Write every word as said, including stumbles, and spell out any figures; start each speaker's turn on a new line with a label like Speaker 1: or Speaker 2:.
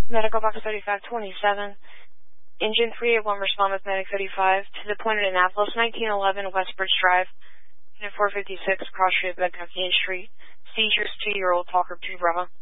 Speaker 1: Medical box thirty-five twenty-seven. Engine three eight one, respond with Medic thirty-five to the point at Annapolis, nineteen eleven Westbridge Drive, Unit four fifty-six, Cross Street, Bedcott Street. Seizures, two-year-old, Talker two, Bravo.